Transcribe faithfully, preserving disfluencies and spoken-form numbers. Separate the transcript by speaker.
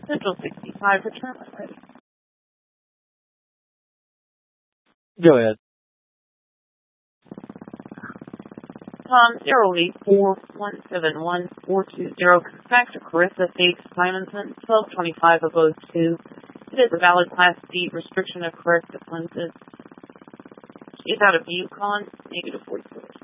Speaker 1: Central sixty-five, return when ready.
Speaker 2: Go ahead.
Speaker 1: Tom zero eight four one seven one four two zero. Back to Carissa Faith Simonson, twelve twenty-five of oh two. It is a valid Class D restriction of corrective lenses. She is out of Yukon, negative forty-four.